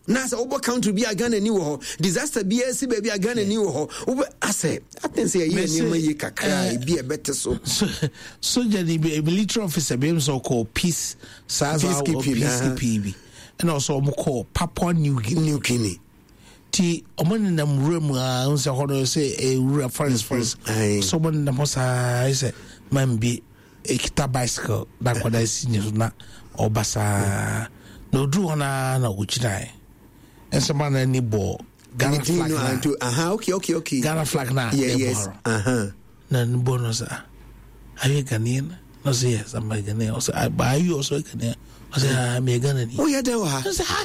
na say obo country bi Ghana ni wo ho disaster bi asi ba bi Ghana ni wo ho obo ase atense ye ni ma ye kakra bi e bete so the military officer be so called peace peacekeeping and also call Papua New Guinea ti omani na mrem a unse hono say a forest someone na mosa say man be ekita bicycle da kwada sini na obasa no do ona na uchinai enso man ni bo Ghana flag na okay Ghana flag na yes na bonus are you Ghanaian? No say yes I'm Ghanaian. Also I buy you also Ghanaian. I say I'm a Ghanaian. Oh yeah there wa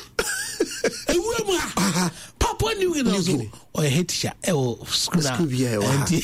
Papua New Guinea also or a head shot school here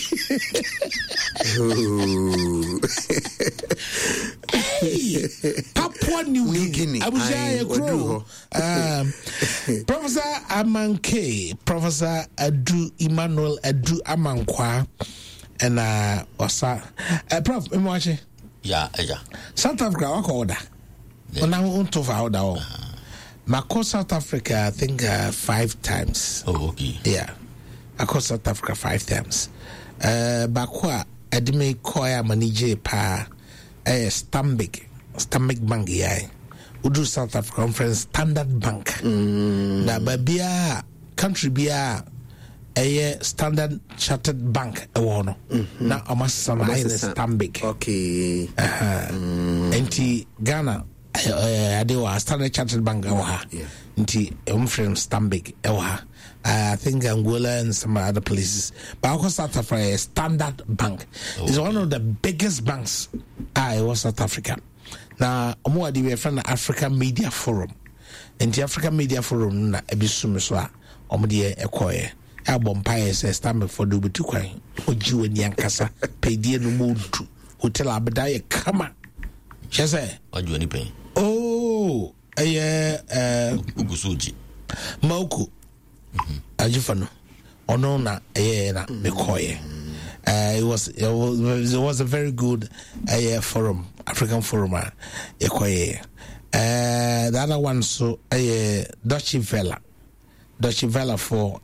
Papua New Guinea. I was a crow. Professor Amanke, Professor Adu Emmanuel Adu Amankwa, and Osa. Prof, I'm watching. Yeah. South Africa, what order? On our own to our I call South Africa, I think 5 times. Oh, okay. Yeah, I call South Africa 5 times. Bakwa, Edme Koya Manije Pa, Stambik Bank, yeah. We do South Africa Conference Standard Bank. Na Babia country Bia, Standard Chartered Bank, Ewono. Na Amasama Stambik. Okay. Enti Ghana. Adewa Standard Chartered Bank ewa nti from Stambik ewa I think Angola and some other places but of course South Africa Standard Bank is one of the biggest banks was South Africa now omo adi we friend African Media Forum and the African Media Forum na ebisum so a omo de ekoye abompaye say Stambik for do bitu kwan ojiwe ni ankasa pedie no modu hotel abeda ye kama shese ojiwe ni pen oh Ugusuji Mauku Ajifano ono na na mekoye it was a very good forum African forum ekoye the other one so Deutsche Welle for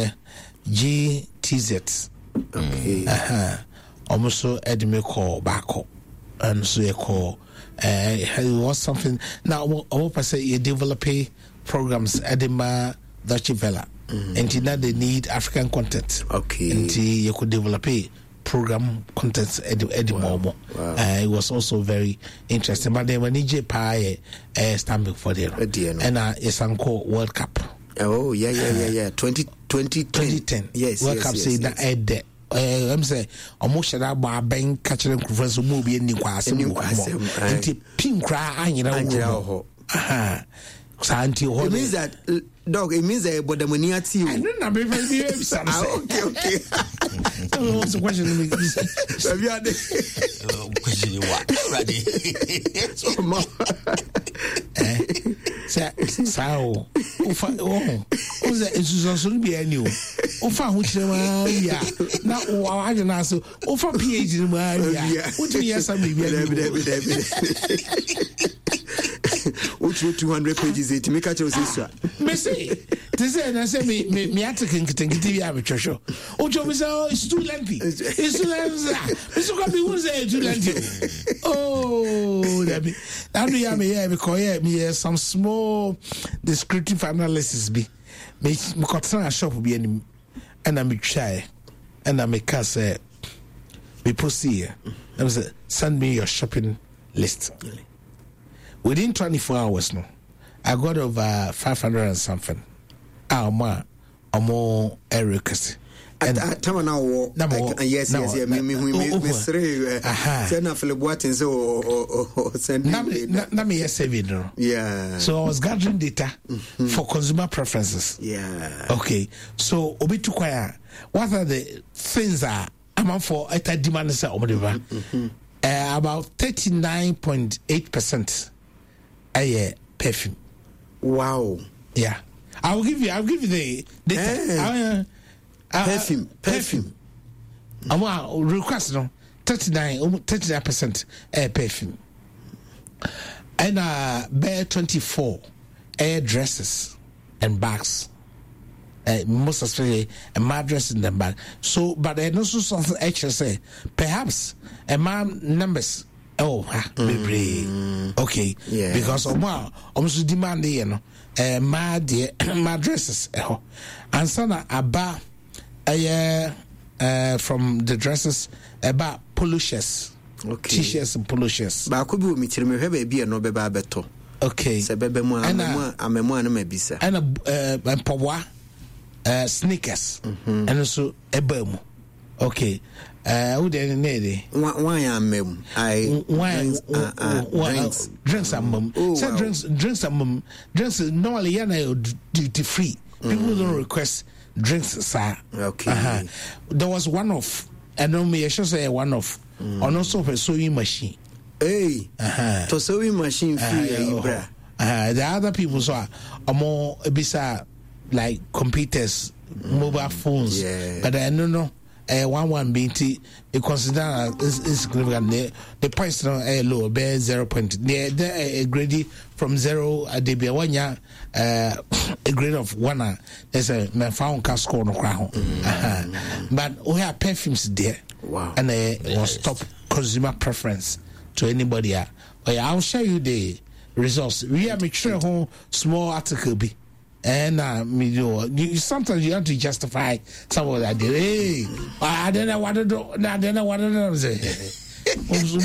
GTZ okay almost edme call bako and so you call it was something now I say you develop programs edema Deutsche Welle and now they need African content okay and you could develop a program contents edimomo it was also very interesting but then when EJ Pie Stambik for there and it's called World Cup oh yeah 2010 yes World Cup say that I'm say almost that ba ben catching conference mo bi ni kwase mo nti pinkra anyira ho santi ho it means that dog it means that but the money at you I don't know be okay so question me question what ready so ma sao oza esuso bi ani o fa ho kire ma ya na o aje na so o fa PhD ma ya o ti yesa me bi ani o 200 pages it make a choose so me say to say na say me article nkitenkite bi abetwehwo o jo me say it's too lengthy me so go be who say too lengthy oh that be ya me because me some small descriptive analysis be me got shop be any and I try and I make us me post here I was send me your shopping list within 24 hours no I got over 500 and something more Eric and time now yes me send a Philip Watkins or send me saving yeah so I was gathering data for consumer preferences yeah okay so obi to kwaya what are the things that I'm for at demand say about 39.8% perfume wow yeah I'll give you the data perfume request no 39% perfume and bear 24 air dresses and bags. Most especially a mattress in the bag. So, but there's also something extra say. Perhaps a man numbers. Okay. Yeah. Because almost demand mattresses. And sana about from the dresses about polo shirts. Okay. T-shirts and polo shirts. Ba ko bi o mitiri me hwebe bia no beba beto. Okay. Se bebe mu amemu na mabisa. And powa sneakers. And also ebemu. Okay. Who didn't need it? Why am drinks and mum. Drinks and mum. Drinks normally duty free. People don't request drinks, sir. Okay. There was one off, and I should say one off. On also a sewing machine. Hey, to sewing machine free, bra. The other people saw are more bizarre, like computers, mobile phones. Yeah. But I don't know. One being it consider insignificant. The points are low, bear 0 point. They're graded from 0. They be 1 year a grade of 1. There's a found cast score no crown. But we have perfumes there. Wow. And it was top consumer preference to anybody. I'll show you the results. We have make sure home small article be. And sometimes you have to justify some of that. Hey, I don't know what to do. I don't know what to do.